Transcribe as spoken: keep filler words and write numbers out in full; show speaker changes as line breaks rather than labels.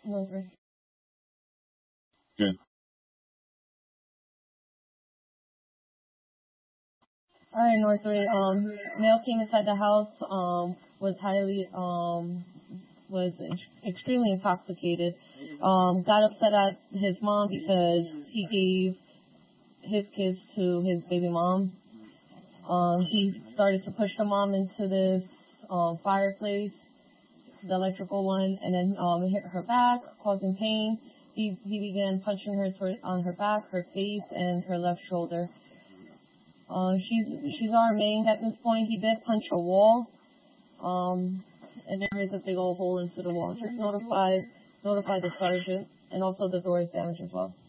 Northridge.
Good.
All right, Northridge. Um, male came inside the house. Um, was highly um was ex- extremely intoxicated. Um, got upset at his mom because he gave his kids to his baby mom. Um, he started to push the mom into this um, fireplace, the electrical one, and then um, hit her back, causing pain. He he began punching her toward, on her back, her face, and her left shoulder. Uh, she's she's arming at this point. He did punch a wall, um, and there is a big old hole into the wall. Just notify notify the sergeant, and also the door is damaged as well.